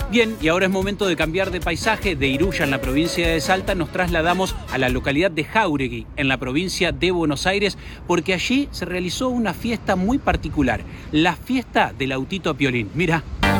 Bien, y ahora es momento de cambiar de paisaje. De Iruya, en la provincia de Salta, nos trasladamos a la localidad de Jáuregui, en la provincia de Buenos Aires, porque allí se realizó una fiesta muy particular, la fiesta del autito a Piolín. Mira.